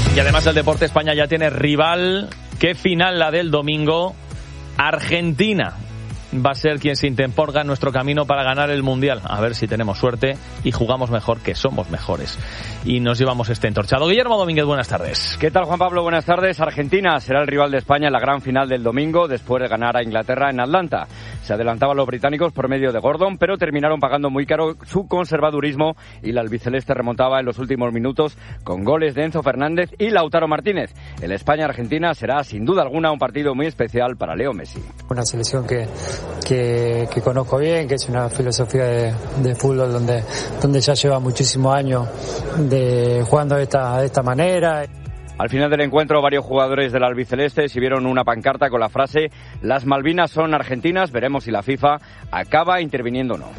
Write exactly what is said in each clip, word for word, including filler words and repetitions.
Y además el Deporte España ya tiene rival. ¿Qué final la del domingo? Argentina va a ser quien se interponga en nuestro camino para ganar el Mundial. A ver si tenemos suerte y jugamos mejor, que somos mejores. Y nos llevamos este entorchado. Guillermo Domínguez, buenas tardes. ¿Qué tal, Juan Pablo? Buenas tardes. Argentina será el rival de España en la gran final del domingo, después de ganar a Inglaterra en Atlanta. Se adelantaban los británicos por medio de Gordon, pero terminaron pagando muy caro su conservadurismo y la albiceleste remontaba en los últimos minutos con goles de Enzo Fernández y Lautaro Martínez. El España-Argentina será, sin duda alguna, un partido muy especial para Leo Messi. Una selección que Que, que conozco bien, que es una filosofía de, de fútbol donde, donde ya lleva muchísimos años de jugando de esta, de esta manera. Al final del encuentro, varios jugadores del albiceleste exhibieron una pancarta con la frase «Las Malvinas son argentinas, veremos si la FIFA acaba interviniendo o no».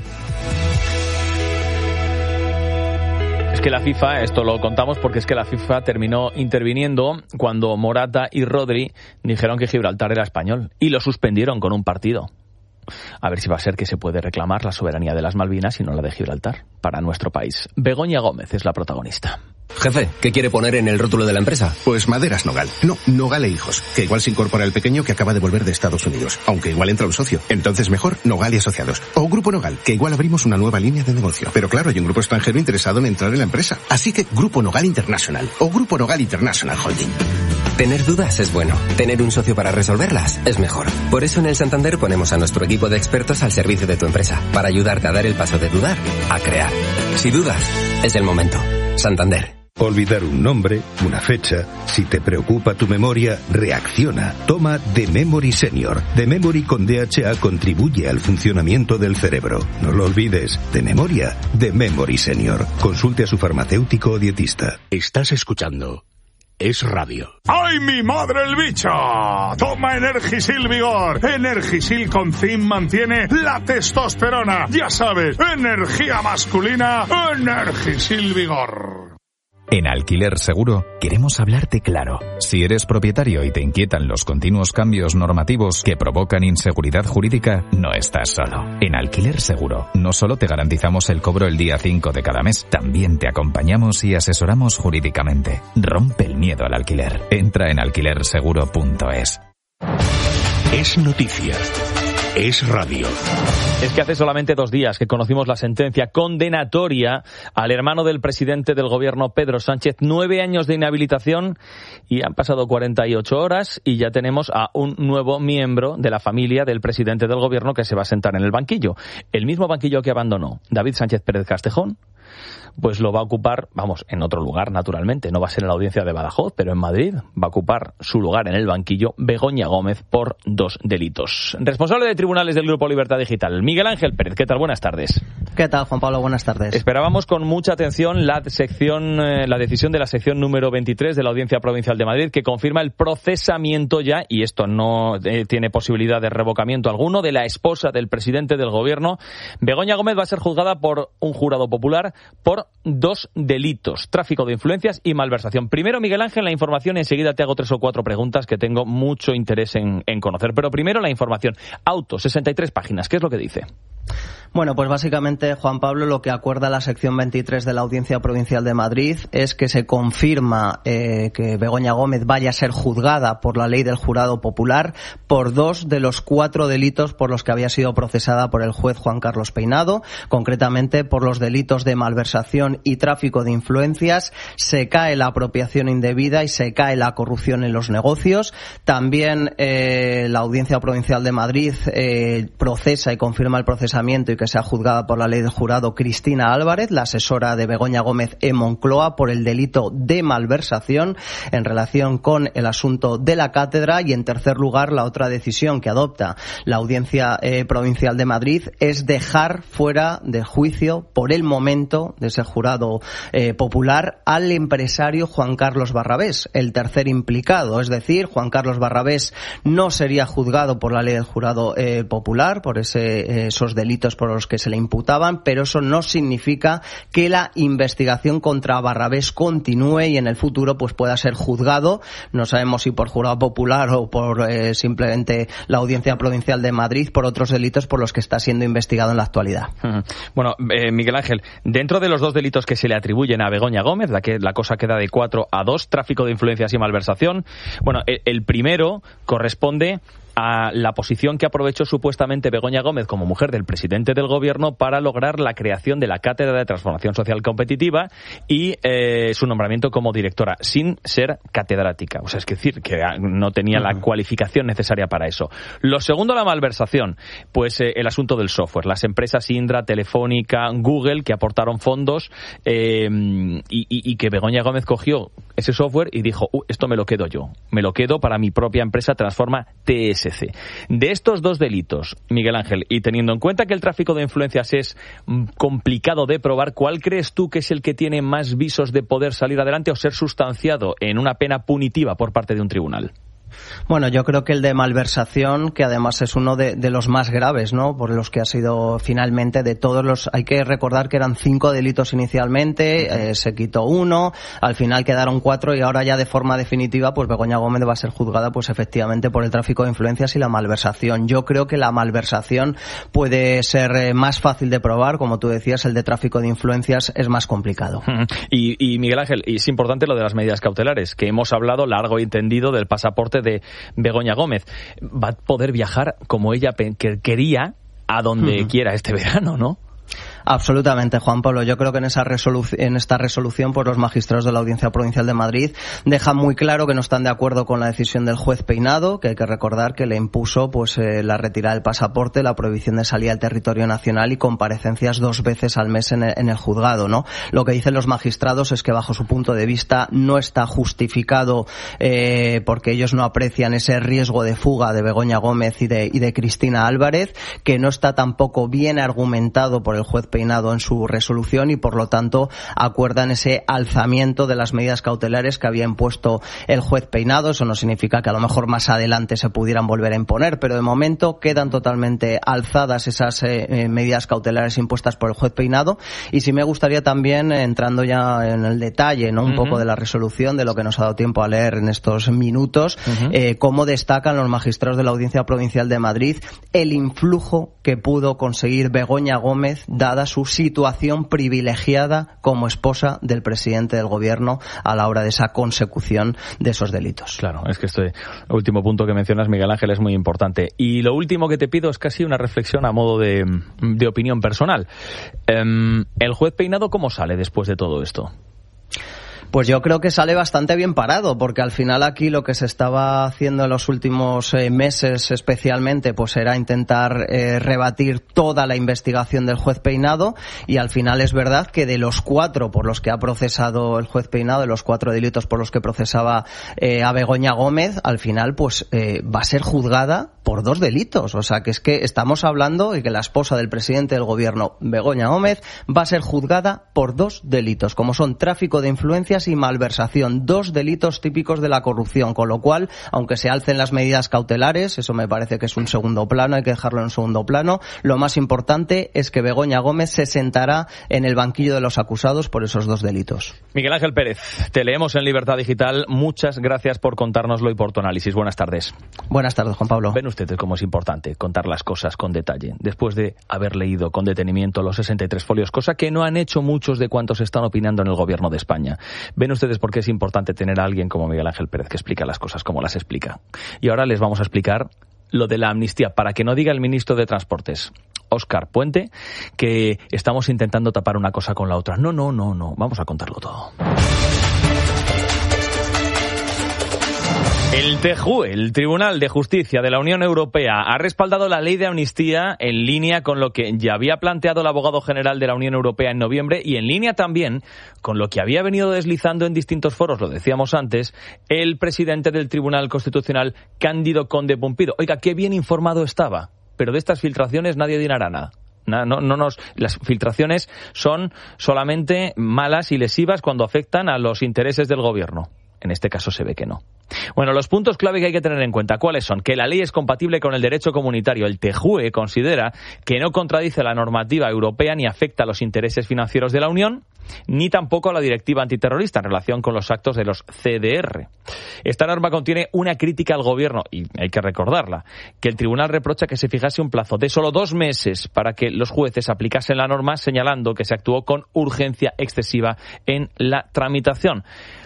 Es que la FIFA, esto lo contamos porque es que la FIFA terminó interviniendo cuando Morata y Rodri dijeron que Gibraltar era español y lo suspendieron con un partido. A ver si va a ser que se puede reclamar la soberanía de las Malvinas y no la de Gibraltar para nuestro país. Begoña Gómez es la protagonista. Jefe, ¿qué quiere poner en el rótulo de la empresa? Pues Maderas Nogal. No, Nogal e Hijos. Que igual se incorpora el pequeño que acaba de volver de Estados Unidos. Aunque igual entra un socio. Entonces mejor Nogal y Asociados. O Grupo Nogal, que igual abrimos una nueva línea de negocio. Pero claro, hay un grupo extranjero interesado en entrar en la empresa. Así que Grupo Nogal International. O Grupo Nogal International Holding. Tener dudas es bueno. Tener un socio para resolverlas es mejor. Por eso en el Santander ponemos a nuestro equipo de expertos al servicio de tu empresa. Para ayudarte a dar el paso de dudar a crear. Si dudas, es el momento. Santander. Olvidar un nombre, una fecha. Si te preocupa tu memoria, reacciona. Toma The Memory Senior. The Memory con D H A contribuye al funcionamiento del cerebro. No lo olvides. De memoria, The Memory Senior. Consulte a su farmacéutico o dietista. Estás escuchando Es Radio. ¡Ay, mi madre el bicho! Toma Energisil Vigor. Energisil con zinc mantiene la testosterona. Ya sabes, energía masculina, Energisil Vigor. En Alquiler Seguro queremos hablarte claro. Si eres propietario y te inquietan los continuos cambios normativos que provocan inseguridad jurídica, no estás solo. En Alquiler Seguro no solo te garantizamos el cobro el día cinco de cada mes, también te acompañamos y asesoramos jurídicamente. Rompe el miedo al alquiler. Entra en alquiler seguro punto es. Es noticia. Es radio. Es que hace solamente dos días que conocimos la sentencia condenatoria al hermano del presidente del gobierno, Pedro Sánchez, nueve años de inhabilitación, y han pasado cuarenta y ocho horas y ya tenemos a un nuevo miembro de la familia del presidente del gobierno que se va a sentar en el banquillo. El mismo banquillo que abandonó David Sánchez Pérez Castejón, pues lo va a ocupar, vamos, en otro lugar naturalmente, no va a ser en la audiencia de Badajoz, pero en Madrid va a ocupar su lugar en el banquillo Begoña Gómez por dos delitos. Responsable de tribunales del Grupo Libertad Digital, Miguel Ángel Pérez, ¿qué tal? Buenas tardes. ¿Qué tal, Juan Pablo? Buenas tardes. Esperábamos con mucha atención la sección, eh, la decisión de la sección número veintitrés de la Audiencia Provincial de Madrid, que confirma el procesamiento ya, y esto no eh, tiene posibilidad de revocamiento alguno, de la esposa del presidente del gobierno. Begoña Gómez va a ser juzgada por un jurado popular por dos delitos: tráfico de influencias y malversación. Primero, Miguel Ángel, la información, y enseguida te hago tres o cuatro preguntas que tengo mucho interés en, en conocer. Pero primero la información. Auto, sesenta y tres páginas. ¿Qué es lo que dice? Bueno, pues básicamente, Juan Pablo, lo que acuerda la sección veintitrés de la Audiencia Provincial de Madrid es que se confirma eh, que Begoña Gómez vaya a ser juzgada por la ley del jurado popular por dos de los cuatro delitos por los que había sido procesada por el juez Juan Carlos Peinado, concretamente por los delitos de malversación y tráfico de influencias. Se cae la apropiación indebida y se cae la corrupción en los negocios. También eh, la Audiencia Provincial de Madrid eh, procesa y confirma el procesamiento y que sea juzgada por la ley del jurado Cristina Álvarez, la asesora de Begoña Gómez en Moncloa, por el delito de malversación en relación con el asunto de la cátedra. Y en tercer lugar, la otra decisión que adopta la Audiencia eh, Provincial de Madrid es dejar fuera de juicio por el momento de ese jurado eh, popular al empresario Juan Carlos Barrabés, el tercer implicado. Es decir, Juan Carlos Barrabés no sería juzgado por la ley del jurado eh, popular por ese, eh, esos delitos por por los que se le imputaban, pero eso no significa que la investigación contra Barrabés continúe y en el futuro pues pueda ser juzgado. No sabemos si por jurado popular o por eh, simplemente la Audiencia Provincial de Madrid por otros delitos por los que está siendo investigado en la actualidad. Bueno, eh, Miguel Ángel, dentro de los dos delitos que se le atribuyen a Begoña Gómez, la que la cosa queda de cuatro a dos, tráfico de influencias y malversación. Bueno, el, el primero corresponde a la posición que aprovechó supuestamente Begoña Gómez como mujer del presidente del gobierno para lograr la creación de la Cátedra de Transformación Social Competitiva y eh, su nombramiento como directora, sin ser catedrática. O sea, es decir, que no tenía uh-huh. la cualificación necesaria para eso. Lo segundo, la malversación, pues eh, el asunto del software. Las empresas Indra, Telefónica, Google, que aportaron fondos eh, y, y, y que Begoña Gómez cogió ese software y dijo, uh, esto me lo quedo yo, me lo quedo para mi propia empresa Transforma T S. De estos dos delitos, Miguel Ángel, y teniendo en cuenta que el tráfico de influencias es complicado de probar, ¿cuál crees tú que es el que tiene más visos de poder salir adelante o ser sustanciado en una pena punitiva por parte de un tribunal? Bueno, yo creo que el de malversación, que además es uno de, de los más graves, ¿no? Por los que ha sido finalmente de todos los... Hay que recordar que eran cinco delitos inicialmente, eh, se quitó uno, al final quedaron cuatro y ahora ya de forma definitiva, pues Begoña Gómez va a ser juzgada, pues efectivamente por el tráfico de influencias y la malversación. Yo creo que la malversación puede ser eh, más fácil de probar, como tú decías, el de tráfico de influencias es más complicado. Y, y Miguel Ángel, y es importante lo de las medidas cautelares, que hemos hablado largo y tendido del pasaporte de Begoña Gómez. Va a poder viajar como ella quería a donde uh-huh. quiera este verano, ¿no? Absolutamente, Juan Pablo. Yo creo que en esa resolu- en esta resolución, pues los magistrados de la Audiencia Provincial de Madrid dejan muy claro que no están de acuerdo con la decisión del juez Peinado, que hay que recordar que le impuso pues eh, la retirada del pasaporte, la prohibición de salida al territorio nacional y comparecencias dos veces al mes en el, en el juzgado, ¿no? Lo que dicen los magistrados es que bajo su punto de vista no está justificado eh, porque ellos no aprecian ese riesgo de fuga de Begoña Gómez y de, y de Cristina Álvarez, que no está tampoco bien argumentado por el juez Peinado en su resolución y por lo tanto acuerdan ese alzamiento de las medidas cautelares que había impuesto el juez Peinado. Eso no significa que a lo mejor más adelante se pudieran volver a imponer, pero de momento quedan totalmente alzadas esas eh, medidas cautelares impuestas por el juez Peinado. Y sí me gustaría también, entrando ya en el detalle, ¿no? un uh-huh. poco de la resolución, de lo que nos ha dado tiempo a leer en estos minutos, uh-huh. eh, cómo destacan los magistrados de la Audiencia Provincial de Madrid el influjo que pudo conseguir Begoña Gómez dada su situación privilegiada como esposa del presidente del gobierno a la hora de esa consecución de esos delitos. Claro, es que este último punto que mencionas, Miguel Ángel, es muy importante. Y lo último que te pido es casi una reflexión a modo de, de opinión personal. Um, ¿El juez Peinado cómo sale después de todo esto? Pues yo creo que sale bastante bien parado, porque al final aquí lo que se estaba haciendo en los últimos eh, meses especialmente, pues era intentar eh, rebatir toda la investigación del juez Peinado, y al final es verdad que de los cuatro por los que ha procesado el juez Peinado, de los cuatro delitos por los que procesaba eh, a Begoña Gómez, al final pues eh, va a ser juzgada por dos delitos. O sea que es que estamos hablando de que la esposa del presidente del gobierno, Begoña Gómez, va a ser juzgada por dos delitos, como son tráfico de influencias y malversación, dos delitos típicos de la corrupción, con lo cual, aunque se alcen las medidas cautelares, eso me parece que es un segundo plano, hay que dejarlo en segundo plano, lo más importante es que Begoña Gómez se sentará en el banquillo de los acusados por esos dos delitos. Miguel Ángel Pérez, te leemos en Libertad Digital, muchas gracias por contárnoslo y por tu análisis. Buenas tardes. Buenas tardes, Juan Pablo. Ven ustedes cómo es importante contar las cosas con detalle, después de haber leído con detenimiento los sesenta y tres folios, cosa que no han hecho muchos de cuantos están opinando en el gobierno de España. Ven ustedes por qué es importante tener a alguien como Miguel Ángel Pérez que explica las cosas como las explica. Y ahora les vamos a explicar lo de la amnistía, para que no diga el ministro de Transportes, Óscar Puente, que estamos intentando tapar una cosa con la otra. No, no, no, no. Vamos a contarlo todo. El T J U E, el Tribunal de Justicia de la Unión Europea, ha respaldado la ley de amnistía en línea con lo que ya había planteado el abogado general de la Unión Europea en noviembre y en línea también con lo que había venido deslizando en distintos foros, lo decíamos antes, el presidente del Tribunal Constitucional, Cándido Conde Pumpido. Oiga, qué bien informado estaba, pero de estas filtraciones nadie dirá nada. No, no, no nos, las filtraciones son solamente malas y lesivas cuando afectan a los intereses del gobierno. en este caso se ve que no. Bueno, los puntos clave que hay que tener en cuenta, ¿cuáles son? Que la ley es compatible con el derecho comunitario. El T J U E considera que no contradice la normativa europea ni afecta a los intereses financieros de la Unión, ni tampoco a la directiva antiterrorista en relación con los actos de los C D R. Esta norma contiene una crítica al gobierno, y hay que recordarla, que el tribunal reprocha que se fijase un plazo de solo dos meses para que los jueces aplicasen la norma, señalando que se actuó con urgencia excesiva en la tramitación.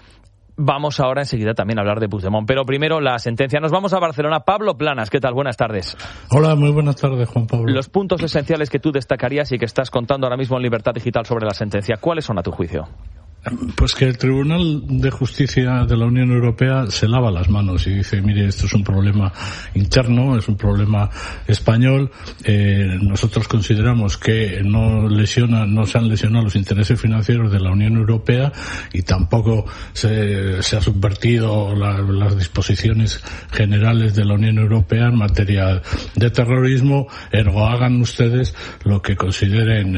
Vamos ahora enseguida también a hablar de Puigdemont, pero primero la sentencia. Nos vamos a Barcelona. Pablo Planas, ¿qué tal? Buenas tardes. Hola, muy buenas tardes, Juan Pablo. Los puntos esenciales que tú destacarías y que estás contando ahora mismo en Libertad Digital sobre la sentencia, ¿cuáles son a tu juicio? Pues que el Tribunal de Justicia de la Unión Europea se lava las manos y dice, mire, esto es un problema interno, es un problema español, eh, nosotros consideramos que no lesiona, no se han lesionado los intereses financieros de la Unión Europea y tampoco se, se ha subvertido la, las disposiciones generales de la Unión Europea en materia de terrorismo, ergo hagan ustedes lo que consideren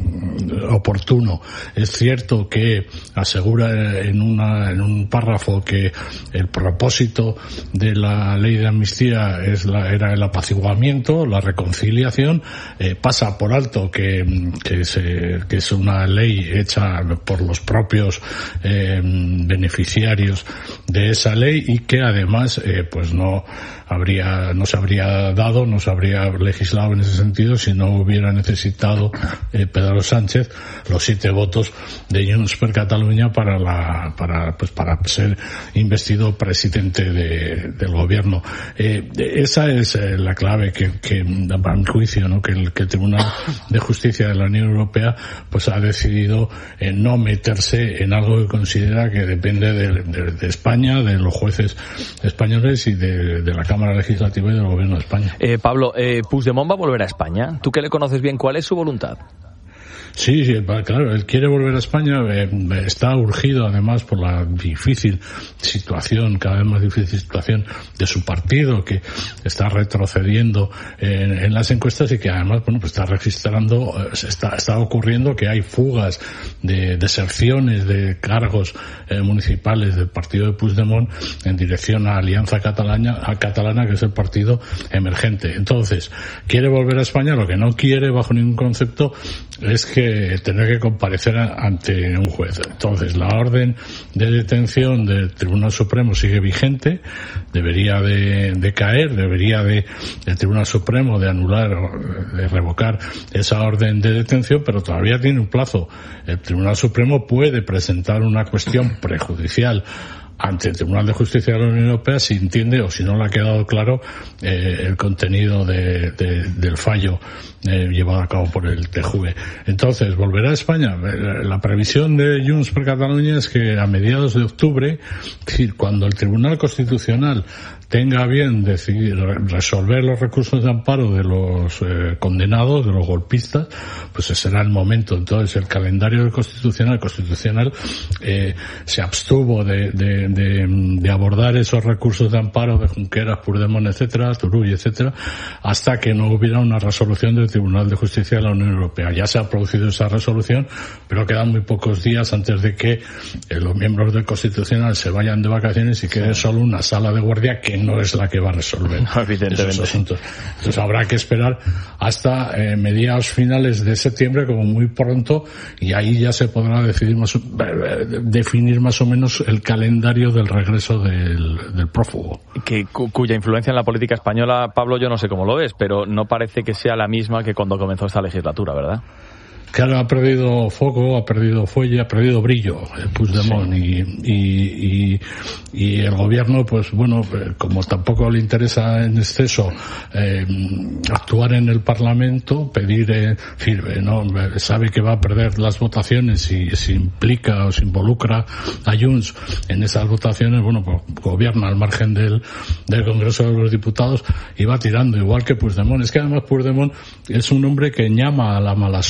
eh, oportuno. Es cierto que asegura en una en un párrafo que el propósito de la ley de amnistía es la, era el apaciguamiento, la reconciliación, eh, pasa por alto que, que, se, que es una ley hecha por los propios eh, beneficiarios de esa ley y que además eh, pues no habría no se habría dado, no se habría legislado en ese sentido si no hubiera necesitado eh, Pedro Sánchez los siete votos de Junts per Catalunya para la para pues para ser investido presidente de, del gobierno. Eh, esa es eh, la clave que, que a mi juicio, ¿no? que, el, que el Tribunal de Justicia de la Unión Europea pues ha decidido eh, no meterse en algo que considera que depende de, de, de España, de los jueces españoles y de, de la Cámara Legislativa y del Gobierno de España. Eh, Pablo, eh, ¿Puigdemont va a volver a España? ¿Tú que le conoces bien, cuál es su voluntad? Sí, sí, claro, él quiere volver a España, eh, está urgido además por la difícil situación, cada vez más difícil situación de su partido, que está retrocediendo en, en las encuestas y que además, bueno, pues está registrando, eh, está, está ocurriendo que hay fugas de deserciones de cargos eh, municipales del partido de Puigdemont en dirección a Alianza Catalana, a Catalana, que es el partido emergente. Entonces, quiere volver a España, lo que no quiere bajo ningún concepto es que tener que comparecer ante un juez. Entonces, la orden de detención del Tribunal Supremo sigue vigente, debería de, de caer, debería de el Tribunal Supremo de anular, de revocar esa orden de detención, pero todavía tiene un plazo. El Tribunal Supremo puede presentar una cuestión prejudicial ante el Tribunal de Justicia de la Unión Europea si entiende o si no le ha quedado claro eh, el contenido de, de, del fallo eh, llevado a cabo por el T J U E. Entonces, ¿volverá a España? La previsión de Junts per Catalunya es que a mediados de octubre, es decir, cuando el Tribunal Constitucional tenga bien decidir resolver los recursos de amparo de los eh, condenados, de los golpistas, pues ese será el momento. Entonces, el calendario del Constitucional, el Constitucional eh, se abstuvo de, de, de, de abordar esos recursos de amparo de Junqueras, Puigdemont, etcétera, Turull, etcétera, hasta que no hubiera una resolución del Tribunal de Justicia de la Unión Europea. Ya se ha producido esa resolución, pero quedan muy pocos días antes de que eh, los miembros del Constitucional se vayan de vacaciones y quede solo una sala de guardia que no es la que va a resolver no, esos asuntos. Entonces habrá que esperar hasta eh, mediados finales de septiembre, como muy pronto, y ahí ya se podrá decidir más, eh, definir más o menos el calendario del regreso del, del prófugo. Que, cu- cuya influencia en la política española, Pablo, yo no sé cómo lo ves, pero no parece que sea la misma que cuando comenzó esta legislatura, ¿verdad? Claro, ha perdido foco, ha perdido fuelle, ha perdido brillo el Puigdemont, sí. y, y, y, y el gobierno, pues bueno, como tampoco le interesa en exceso eh, actuar en el Parlamento, pedir, eh, decir, no, sabe que va a perder las votaciones y se implica o se involucra a Junts en esas votaciones, bueno, pues gobierna al margen del, del Congreso de los Diputados y va tirando, igual que Puigdemont. Es que además Puigdemont es un hombre que llama a la mala suerte.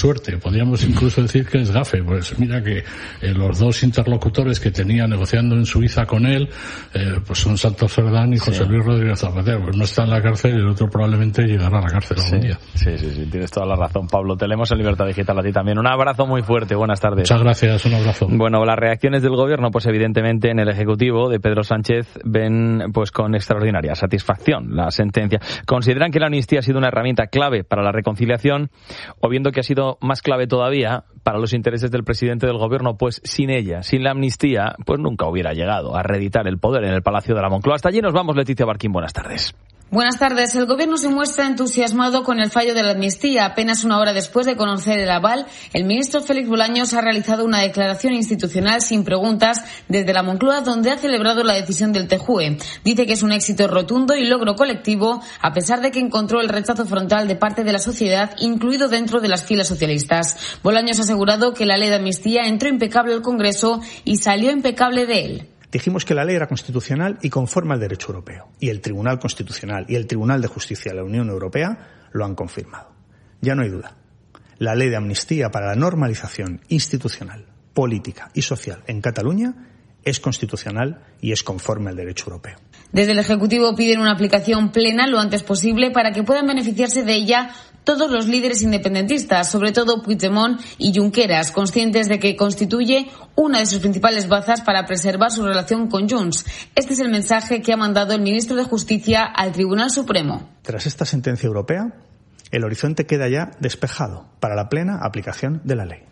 podríamos incluso decir que es gafe. Pues mira que eh, los dos interlocutores que tenía negociando en Suiza con él, eh, pues son Santos Cerdán y José sí. Luis Rodríguez Zapatero. Pues no está en la cárcel y el otro probablemente llegará a la cárcel sí. algún día. Sí, sí, sí, tienes toda la razón, Pablo. Te leemos en Libertad Digital a ti también. Un abrazo muy fuerte, buenas tardes. Muchas gracias, un abrazo. Bueno, las reacciones del gobierno, pues evidentemente en el Ejecutivo de Pedro Sánchez ven pues con extraordinaria satisfacción la sentencia. Consideran que la amnistía ha sido una herramienta clave para la reconciliación, o viendo que ha sido más clave todavía para los intereses del presidente del gobierno, pues sin ella, sin la amnistía, pues nunca hubiera llegado a reeditar el poder en el Palacio de la Moncloa. Hasta allí nos vamos, Leticia Barquín, buenas tardes. Buenas tardes. El Gobierno se muestra entusiasmado con el fallo de la amnistía. Apenas una hora después de conocer el aval, el ministro Félix Bolaños ha realizado una declaración institucional sin preguntas desde la Moncloa, donde ha celebrado la decisión del T J U E. Dice que es un éxito rotundo y logro colectivo, a pesar de que encontró el rechazo frontal de parte de la sociedad, incluido dentro de las filas socialistas. Bolaños ha asegurado que la ley de amnistía entró impecable al Congreso y salió impecable de él. Dijimos que la ley era constitucional y conforme al derecho europeo. Y el Tribunal Constitucional y el Tribunal de Justicia de la Unión Europea lo han confirmado. Ya no hay duda. La ley de amnistía para la normalización institucional, política y social en Cataluña es constitucional y es conforme al derecho europeo. Desde el Ejecutivo piden una aplicación plena lo antes posible para que puedan beneficiarse de ella todos los líderes independentistas, sobre todo Puigdemont y Junqueras, conscientes de que constituye una de sus principales bazas para preservar su relación con Junts. Este es el mensaje que ha mandado el ministro de Justicia al Tribunal Supremo. Tras esta sentencia europea, el horizonte queda ya despejado para la plena aplicación de la ley.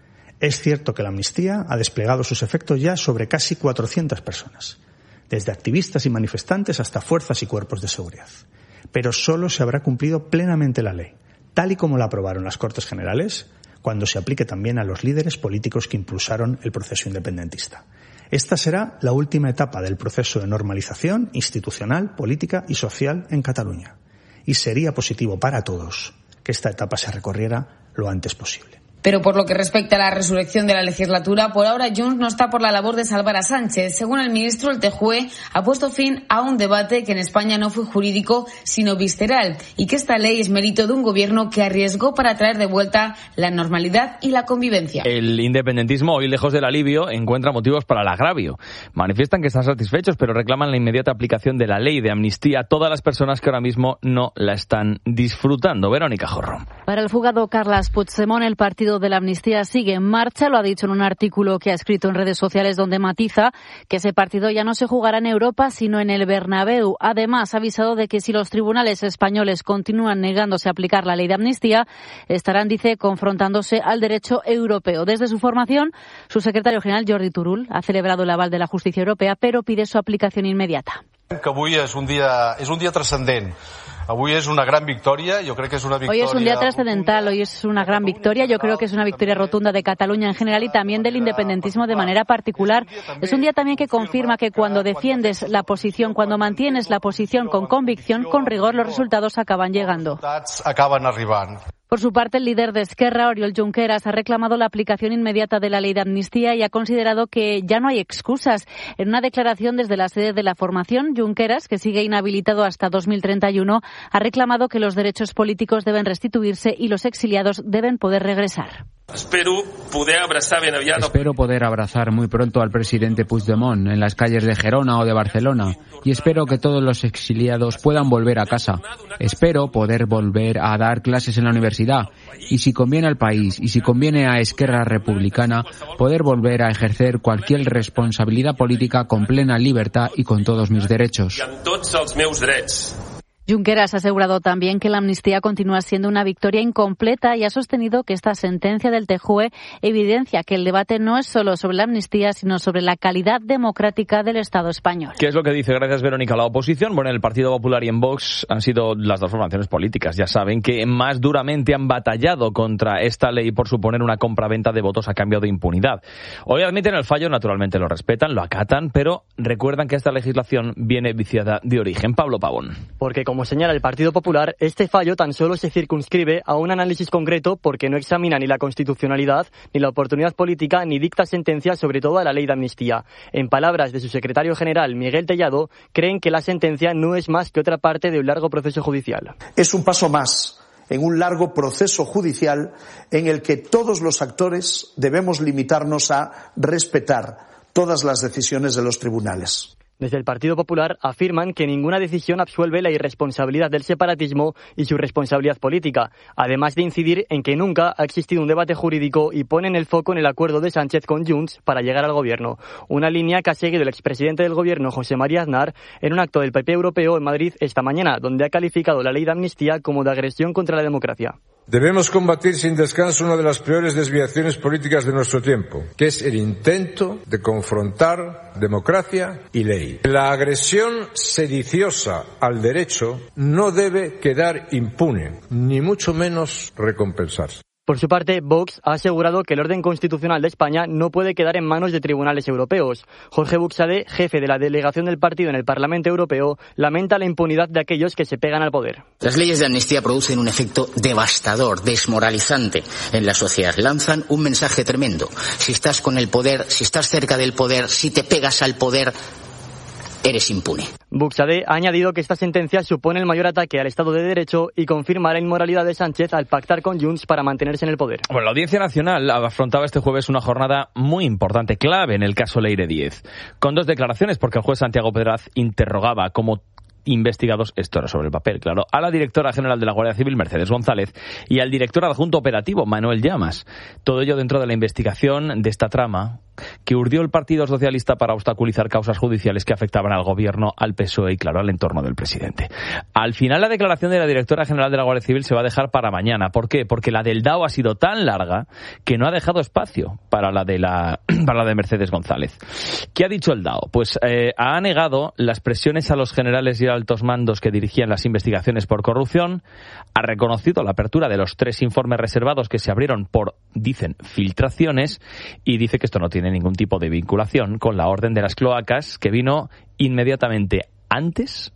Es cierto que la amnistía ha desplegado sus efectos ya sobre casi cuatrocientas personas, desde activistas y manifestantes hasta fuerzas y cuerpos de seguridad. Pero solo se habrá cumplido plenamente la ley, tal y como la aprobaron las Cortes Generales, cuando se aplique también a los líderes políticos que impulsaron el proceso independentista. Esta será la última etapa del proceso de normalización institucional, política y social en Cataluña. Y sería positivo para todos que esta etapa se recorriera lo antes posible. Pero por lo que respecta a la resurrección de la legislatura, por ahora Junts no está por la labor de salvar a Sánchez. Según el ministro, el T J U E ha puesto fin a un debate que en España no fue jurídico, sino visceral, y que esta ley es mérito de un gobierno que arriesgó para traer de vuelta la normalidad y la convivencia. El independentismo, hoy lejos del alivio, encuentra motivos para el agravio. Manifiestan que están satisfechos, pero reclaman la inmediata aplicación de la ley de amnistía a todas las personas que ahora mismo no la están disfrutando. Verónica Jorro. Para el fugado Carles Puigdemont, el partido de la amnistía sigue en marcha. Lo ha dicho en un artículo que ha escrito en redes sociales, donde matiza que ese partido ya no se jugará en Europa sino en el Bernabéu. Además, ha avisado de que si los tribunales españoles continúan negándose a aplicar la ley de amnistía, estarán, dice, confrontándose al derecho europeo. Desde su formación, su secretario general, Jordi Turull, ha celebrado el aval de la justicia europea, pero pide su aplicación inmediata. Que avui és un dia, és un dia transcendent. Hoy es una gran victoria, yo creo que es una victoria. Hoy es un día trascendental, hoy es una gran victoria, yo creo que es una victoria rotunda de Cataluña en general y también del independentismo de manera particular. Es un día también que confirma que cuando defiendes la posición, cuando mantienes la posición con convicción, con rigor, los resultados acaban llegando. Acaban arribant. Por su parte, el líder de Esquerra, Oriol Junqueras, ha reclamado la aplicación inmediata de la ley de amnistía y ha considerado que ya no hay excusas. En una declaración desde la sede de la formación, Junqueras, que sigue inhabilitado hasta dos mil treinta y uno, ha reclamado que los derechos políticos deben restituirse y los exiliados deben poder regresar. Espero poder abrazar ben aviat... Espero poder abrazar muy pronto al presidente Puigdemont en las calles de Gerona o de Barcelona y espero que todos los exiliados puedan volver a casa. Espero poder volver a dar clases en la universidad y, si conviene al país y si conviene a Esquerra Republicana, poder volver a ejercer cualquier responsabilidad política con plena libertad y con todos mis derechos. Junqueras ha asegurado también que la amnistía continúa siendo una victoria incompleta y ha sostenido que esta sentencia del T J U E evidencia que el debate no es solo sobre la amnistía, sino sobre la calidad democrática del Estado español. ¿Qué es lo que dice? Gracias, Verónica. La oposición, bueno, en el Partido Popular y en Vox han sido las dos formaciones políticas, ya saben, que más duramente han batallado contra esta ley por suponer una compraventa de votos a cambio de impunidad. Hoy admiten el fallo, naturalmente lo respetan, lo acatan, pero recuerdan que esta legislación viene viciada de origen. Pablo Pavón. Porque como señala el Partido Popular, este fallo tan solo se circunscribe a un análisis concreto porque no examina ni la constitucionalidad, ni la oportunidad política, ni dicta sentencia sobre todo a la ley de amnistía. En palabras de su secretario general, Miguel Tellado, creen que la sentencia no es más que otra parte de un largo proceso judicial. Es un paso más en un largo proceso judicial en el que todos los actores debemos limitarnos a respetar todas las decisiones de los tribunales. Desde el Partido Popular afirman que ninguna decisión absuelve la irresponsabilidad del separatismo y su responsabilidad política, además de incidir en que nunca ha existido un debate jurídico y ponen el foco en el acuerdo de Sánchez con Junts para llegar al gobierno, una línea que ha seguido el expresidente del gobierno José María Aznar en un acto del P P europeo en Madrid esta mañana, donde ha calificado la ley de amnistía como de agresión contra la democracia. Debemos combatir sin descanso una de las peores desviaciones políticas de nuestro tiempo, que es el intento de confrontar democracia y ley. La agresión sediciosa al derecho no debe quedar impune, ni mucho menos recompensarse. Por su parte, Vox ha asegurado que el orden constitucional de España no puede quedar en manos de tribunales europeos. Jorge Buxade, jefe de la delegación del partido en el Parlamento Europeo, lamenta la impunidad de aquellos que se pegan al poder. Las leyes de amnistía producen un efecto devastador, desmoralizante en la sociedad. Lanzan un mensaje tremendo. Si estás con el poder, si estás cerca del poder, si te pegas al poder, eres impune. Buxade ha añadido que esta sentencia supone el mayor ataque al Estado de Derecho y confirma la inmoralidad de Sánchez al pactar con Junts para mantenerse en el poder. Bueno, la Audiencia Nacional afrontaba este jueves una jornada muy importante, clave en el caso Leire Díez, con dos declaraciones, porque el juez Santiago Pedraz interrogaba como investigados, esto era sobre el papel, claro, a la directora general de la Guardia Civil, Mercedes González, y al director adjunto operativo, Manuel Llamas. Todo ello dentro de la investigación de esta trama que urdió el Partido Socialista para obstaculizar causas judiciales que afectaban al gobierno, al P S O E y, claro, al entorno del presidente. Al final, la declaración de la directora general de la Guardia Civil se va a dejar para mañana. ¿Por qué? Porque la del D A O ha sido tan larga que no ha dejado espacio para la de la para la de Mercedes González. ¿Qué ha dicho el D A O? Pues eh, ha negado las presiones a los generales y altos mandos que dirigían las investigaciones por corrupción, ha reconocido la apertura de los tres informes reservados que se abrieron por, dicen, filtraciones, y dice que esto no tiene ningún tipo de vinculación con la orden de las cloacas que vino inmediatamente antes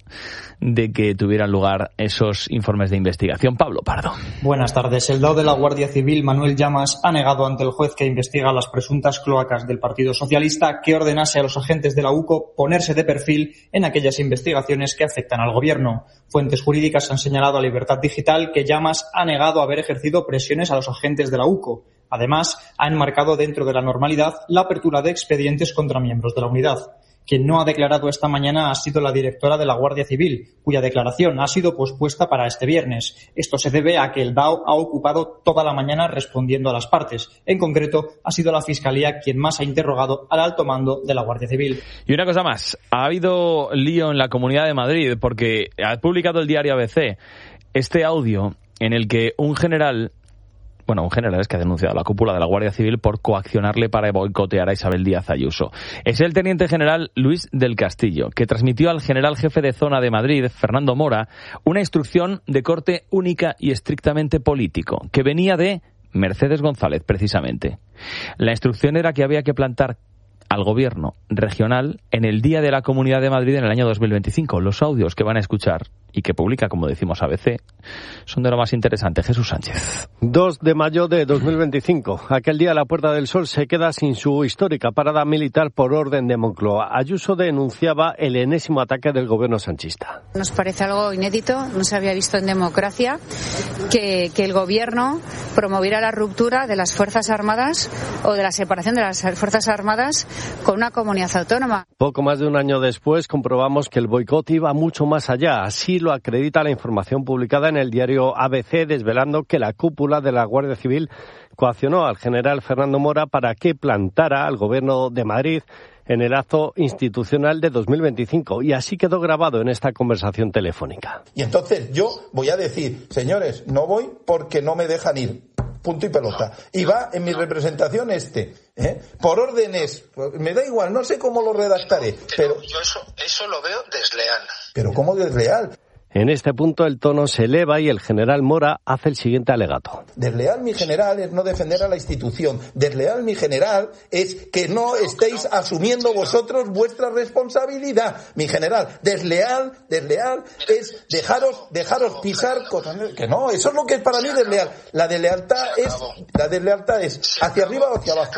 de que tuvieran lugar esos informes de investigación. Pablo Pardo. Buenas tardes. El D A O de la Guardia Civil, Manuel Llamas, ha negado ante el juez que investiga las presuntas cloacas del Partido Socialista que ordenase a los agentes de la U C O ponerse de perfil en aquellas investigaciones que afectan al gobierno. Fuentes jurídicas han señalado a Libertad Digital que Llamas ha negado haber ejercido presiones a los agentes de la U C O. Además, ha enmarcado dentro de la normalidad la apertura de expedientes contra miembros de la unidad. Quien no ha declarado esta mañana ha sido la directora de la Guardia Civil, cuya declaración ha sido pospuesta para este viernes. Esto se debe a que el D A O ha ocupado toda la mañana respondiendo a las partes. En concreto, ha sido la Fiscalía quien más ha interrogado al alto mando de la Guardia Civil. Y una cosa más, ha habido lío en la Comunidad de Madrid porque ha publicado el diario A B C este audio en el que un general... Bueno, un general es que ha denunciado a la cúpula de la Guardia Civil por coaccionarle para boicotear a Isabel Díaz Ayuso. Es el teniente general Luis del Castillo, que transmitió al general jefe de zona de Madrid, Fernando Mora, una instrucción de corte única y estrictamente político, que venía de Mercedes González, precisamente. La instrucción era que había que plantar al gobierno regional en el Día de la Comunidad de Madrid en el año dos mil veinticinco. Los audios que van a escuchar y que publica, como decimos, A B C, son de lo más interesante. Jesús Sánchez. dos de mayo de dos mil veinticinco. Aquel día la Puerta del Sol se queda sin su histórica parada militar por orden de Moncloa. Ayuso denunciaba el enésimo ataque del gobierno sanchista. Nos parece algo inédito, no se había visto en democracia que, que el gobierno promoviera la ruptura de las Fuerzas Armadas o de la separación de las Fuerzas Armadas con una comunidad autónoma. Poco más de un año después comprobamos que el boicot iba mucho más allá. Así lo acredita la información publicada en el diario A B C, desvelando que la cúpula de la Guardia Civil coaccionó al general Fernando Mora para que plantara al gobierno de Madrid en el acto institucional de dos mil veinticinco. Y así quedó grabado en esta conversación telefónica. Y entonces yo voy a decir, señores, no voy porque no me dejan ir. Punto y pelota. Y va en mi representación este, ¿eh? Por órdenes, me da igual, no sé cómo lo redactaré, pero... Yo eso, eso lo veo desleal. ¿Pero cómo desleal? En este punto el tono se eleva y el general Mora hace el siguiente alegato. Desleal, mi general, es no defender a la institución. Desleal, mi general, es que no estéis asumiendo vosotros vuestra responsabilidad. Mi general, desleal, desleal es dejaros, dejaros pisar cosas que no. Eso es lo que es para mí desleal. La deslealtad es, la deslealtad es hacia arriba o hacia abajo.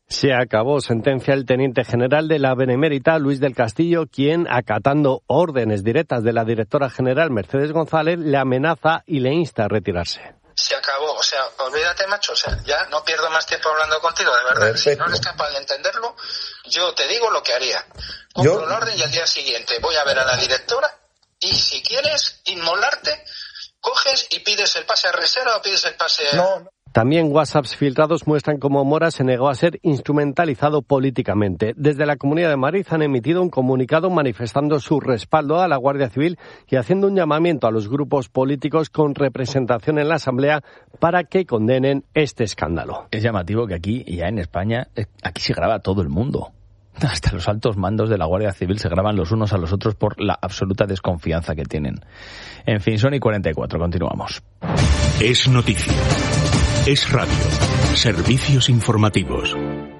Se acabó, sentencia el teniente general de la Benemérita, Luis del Castillo, quien, acatando órdenes directas de la directora general Mercedes González, le amenaza y le insta a retirarse. Se acabó, o sea, olvídate, macho, o sea, ya no pierdo más tiempo hablando contigo, de verdad. Perfecto. Si no eres capaz de entenderlo, yo te digo lo que haría. Compro un orden y al día siguiente voy a ver a la directora y si quieres inmolarte, coges y pides el pase a reserva o pides el pase a... No, no. También WhatsApps filtrados muestran cómo Mora se negó a ser instrumentalizado políticamente. Desde la Comunidad de Madrid han emitido un comunicado manifestando su respaldo a la Guardia Civil y haciendo un llamamiento a los grupos políticos con representación en la Asamblea para que condenen este escándalo. Es llamativo que aquí, ya en España, aquí se graba todo el mundo. Hasta los altos mandos de la Guardia Civil se graban los unos a los otros por la absoluta desconfianza que tienen. En fin, son y cuarenta y cuatro, continuamos. Es noticia. Es radio. Servicios informativos.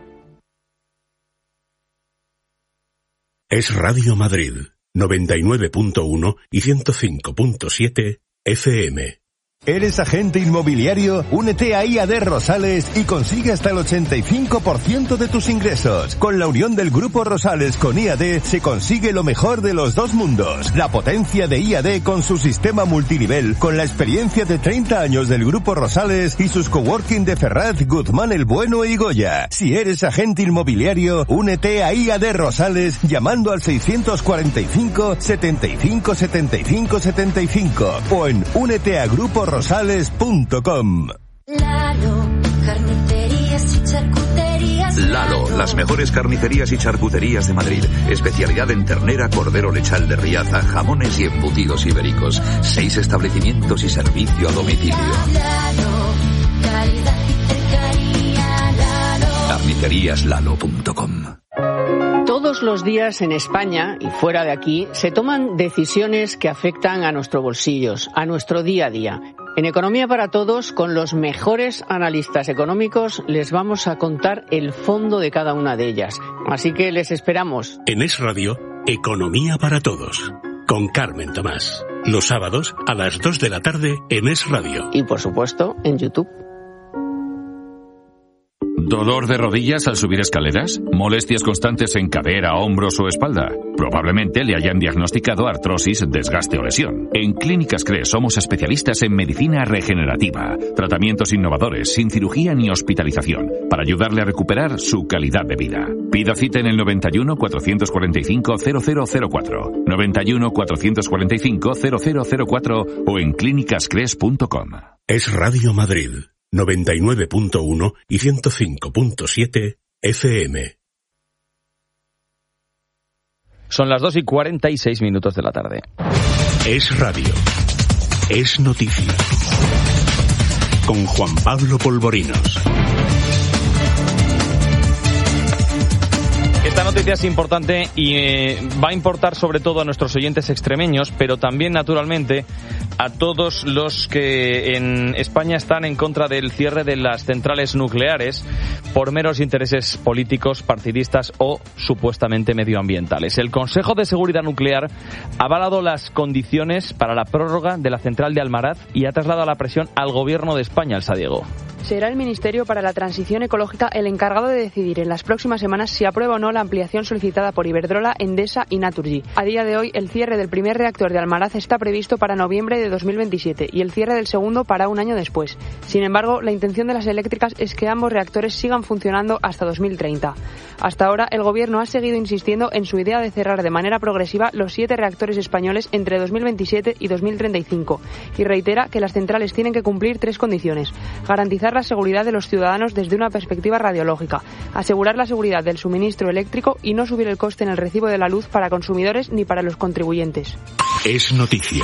Es Radio Madrid, noventa y nueve punto uno y ciento cinco punto siete F M. ¿Eres agente inmobiliario? Únete a I A D Rosales y consigue hasta el ochenta y cinco por ciento de tus ingresos. Con la unión del Grupo Rosales con I A D se consigue lo mejor de los dos mundos. La potencia de I A D con su sistema multinivel, con la experiencia de treinta años del Grupo Rosales y sus coworking de Ferraz, Guzmán el Bueno y Goya. Si eres agente inmobiliario, únete a I A D Rosales llamando al seiscientos cuarenta y cinco, setenta y cinco, setenta y cinco, setenta y cinco o en únete a grupo rosales punto com. Lalo, carnicerías y charcuterías. Lalo, las mejores carnicerías y charcuterías de Madrid. Especialidad en ternera, cordero lechal de Riaza, jamones y embutidos ibéricos. Seis establecimientos y servicio a domicilio. Lalo, calidad y cercanía. Lalo. carnicerías lalo punto com. Todos los días en España y fuera de aquí se toman decisiones que afectan a nuestros bolsillos, a nuestro día a día. En Economía para Todos, con los mejores analistas económicos, les vamos a contar el fondo de cada una de ellas. Así que les esperamos. En Es Radio, Economía para Todos, con Carmen Tomás. Los sábados a las dos de la tarde en Es Radio. Y por supuesto, en YouTube. ¿Dolor de rodillas al subir escaleras? ¿Molestias constantes en cadera, hombros o espalda? Probablemente le hayan diagnosticado artrosis, desgaste o lesión. En Clínicas CRES somos especialistas en medicina regenerativa, tratamientos innovadores, sin cirugía ni hospitalización, para ayudarle a recuperar su calidad de vida. Pida cita en el noventa y uno, cuatrocientos cuarenta y cinco, cero cero cero cuatro, noventa y uno, cuatrocientos cuarenta y cinco, cero cero cero cuatro o en clínicas cres punto com. Es Radio Madrid, noventa y nueve punto uno y ciento cinco punto siete F M. Son las dos y cuarenta y seis minutos de la tarde. Es Radio. Es noticia. Con Juan Pablo Polvorinos. Esta noticia es importante y eh, va a importar sobre todo a nuestros oyentes extremeños, pero también, naturalmente, a todos los que en España están en contra del cierre de las centrales nucleares por meros intereses políticos, partidistas o supuestamente medioambientales. El Consejo de Seguridad Nuclear ha avalado las condiciones para la prórroga de la central de Almaraz y ha trasladado la presión al Gobierno de España, Elsa Diego. Será el Ministerio para la Transición Ecológica el encargado de decidir en las próximas semanas si aprueba o no la ampliación solicitada por Iberdrola, Endesa y Naturgy. A día de hoy, el cierre del primer reactor de Almaraz está previsto para noviembre de dos mil veintisiete y el cierre del segundo para un año después. Sin embargo, la intención de las eléctricas es que ambos reactores sigan funcionando hasta dos mil treinta. Hasta ahora, el Gobierno ha seguido insistiendo en su idea de cerrar de manera progresiva los siete reactores españoles entre dos mil veintisiete y dos mil treinta y cinco y reitera que las centrales tienen que cumplir tres condiciones: garantizar la seguridad de los ciudadanos desde una perspectiva radiológica, asegurar la seguridad del suministro eléctrico y no subir el coste en el recibo de la luz para consumidores ni para los contribuyentes. Es noticia.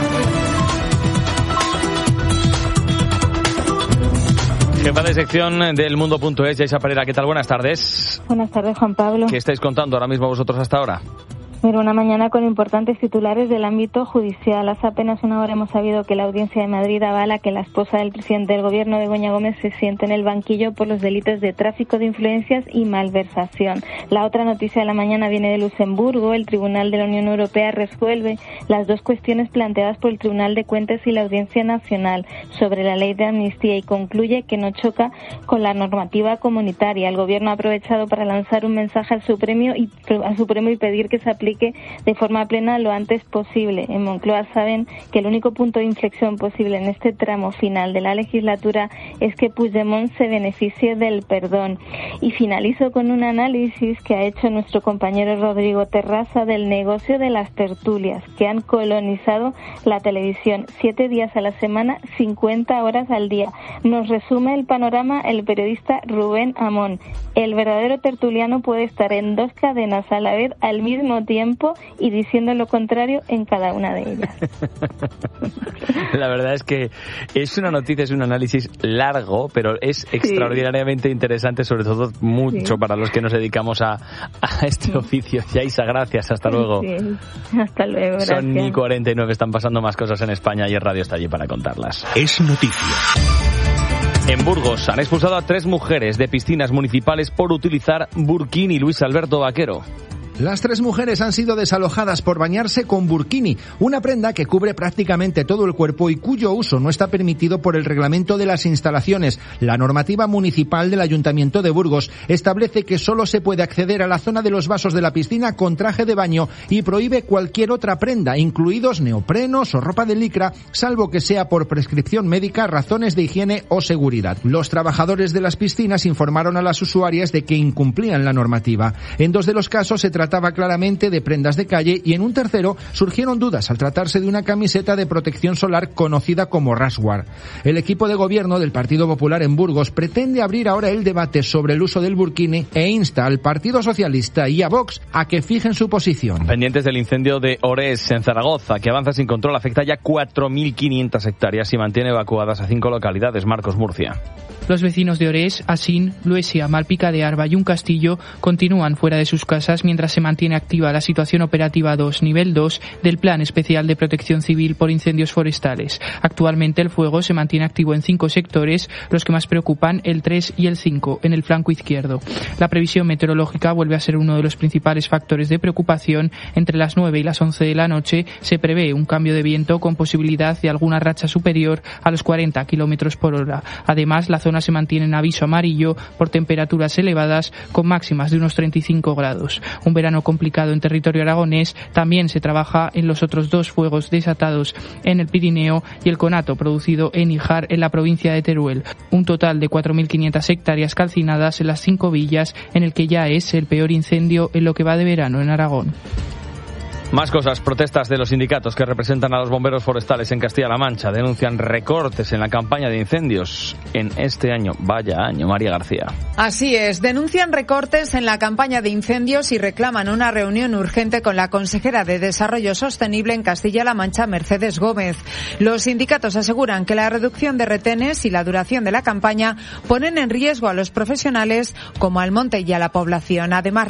Jefa de sección del Mundo.es, Yaisa Pereira. ¿Qué tal? Buenas tardes. Buenas tardes, Juan Pablo. ¿Qué estáis contando ahora mismo vosotros hasta ahora? Mira, una mañana con importantes titulares del ámbito judicial. Hace apenas una hora hemos sabido que la Audiencia de Madrid avala que la esposa del presidente del Gobierno, Begoña Gómez, se siente en el banquillo por los delitos de tráfico de influencias y malversación. La otra noticia de la mañana viene de Luxemburgo. El Tribunal de la Unión Europea resuelve las dos cuestiones planteadas por el Tribunal de Cuentas y la Audiencia Nacional sobre la ley de amnistía y concluye que no choca con la normativa comunitaria. El Gobierno ha aprovechado para lanzar un mensaje al Supremo y, al Supremo y pedir que se aplique de forma plena lo antes posible. En Moncloa saben que el único punto de inflexión posible en este tramo final de la legislatura es que Puigdemont se beneficie del perdón. Y finalizo con un análisis que ha hecho nuestro compañero Rodrigo Terraza del negocio de las tertulias, que han colonizado la televisión siete días a la semana, cincuenta horas al día. Nos resume el panorama el periodista Rubén Amón. El verdadero tertuliano puede estar en dos cadenas a la vez al mismo tiempo y diciendo lo contrario en cada una de ellas. La verdad es que es una noticia, es un análisis largo, pero es extraordinariamente sí. interesante, sobre todo mucho sí. para los que nos dedicamos a, a este sí. oficio. Yaisa, gracias, hasta luego. Sí. Hasta luego, gracias. Son y cuarenta y nueve, están pasando más cosas en España y el radio está allí para contarlas. Es noticia. En Burgos han expulsado a tres mujeres de piscinas municipales por utilizar burkini. Luis Alberto Vaquero. Las tres mujeres han sido desalojadas por bañarse con burkini, una prenda que cubre prácticamente todo el cuerpo y cuyo uso no está permitido por el reglamento de las instalaciones. La normativa municipal del Ayuntamiento de Burgos establece que solo se puede acceder a la zona de los vasos de la piscina con traje de baño y prohíbe cualquier otra prenda, incluidos neoprenos o ropa de licra, salvo que sea por prescripción médica, razones de higiene o seguridad. Los trabajadores de las piscinas informaron a las usuarias de que incumplían la normativa. En dos de los casos se trataba claramente de prendas de calle y en un tercero surgieron dudas al tratarse de una camiseta de protección solar conocida como Rashguard. El equipo de gobierno del Partido Popular en Burgos pretende abrir ahora el debate sobre el uso del burkini e insta al Partido Socialista y a Vox a que fijen su posición. Pendientes del incendio de Orés en Zaragoza, que avanza sin control, afecta ya cuatro mil quinientas hectáreas y mantiene evacuadas a cinco localidades. Marcos Murcia. Los vecinos de Orés, Asín, Luesia, Malpica de Arba y un Castillo continúan fuera de sus casas mientras se mantiene activa la situación operativa dos, nivel dos del Plan Especial de Protección Civil por Incendios Forestales. Actualmente el fuego se mantiene activo en cinco sectores, los que más preocupan el tres y el cinco, en el flanco izquierdo. La previsión meteorológica vuelve a ser uno de los principales factores de preocupación. Entre las nueve y las once de la noche se prevé un cambio de viento con posibilidad de alguna racha superior a los cuarenta kilómetros por hora. Además, la zona se mantiene en aviso amarillo por temperaturas elevadas con máximas de unos treinta y cinco grados. Un verano complicado en territorio aragonés. También se trabaja en los otros dos fuegos desatados en el Pirineo y el conato producido en Híjar, en la provincia de Teruel. Un total de cuatro mil quinientas hectáreas calcinadas en las cinco villas, en el que ya es el peor incendio en lo que va de verano en Aragón. Más cosas. Protestas de los sindicatos que representan a los bomberos forestales en Castilla-La Mancha denuncian recortes en la campaña de incendios en este año. Vaya año, María García. Así es. Denuncian recortes en la campaña de incendios y reclaman una reunión urgente con la consejera de Desarrollo Sostenible en Castilla-La Mancha, Mercedes Gómez. Los sindicatos aseguran que la reducción de retenes y la duración de la campaña ponen en riesgo a los profesionales como al monte y a la población. Además,